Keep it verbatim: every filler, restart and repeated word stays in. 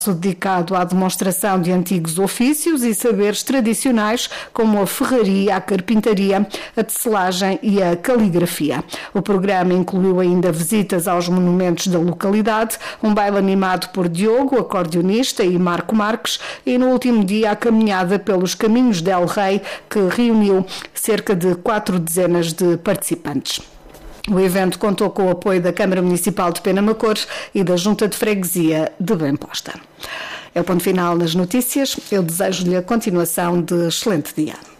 dedicado à demonstração de antigos ofícios e saberes tradicionais como a ferraria, a carpintaria, a tecelagem e a caligrafia. O programa incluiu ainda visitas aos monumentos da localidade, um baile animado por Diogo, acordeonista, e Marco Marques, e no último dia a caminhada pelos caminhos de El Rei, que reuniu cerca de quatro dezenas de participantes. O evento contou com o apoio da Câmara Municipal de Penamacor e da Junta de Freguesia de Bemposta. É o ponto final nas notícias. Eu desejo-lhe a continuação de excelente dia.